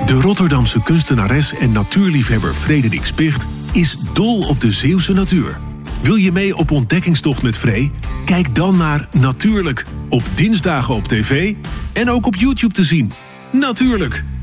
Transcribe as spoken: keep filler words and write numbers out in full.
De Rotterdamse kunstenares en natuurliefhebber Frederik Spicht is dol op de Zeeuwse natuur. Wil je mee op ontdekkingstocht met Free? Kijk dan naar Natuurlijk, op dinsdagen op tv en ook op YouTube te zien. Natuurlijk!